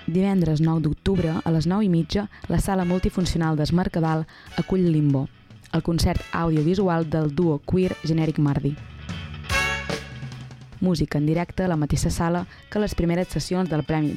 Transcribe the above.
Divendres 9 d'octubre, a les 9:30, la sala multifuncional d'Es Mercadal acull Limbo, el concert audiovisual del duo queer Generic Mardi. Música en directe a la mateixa sala que les primeres sessions del Premi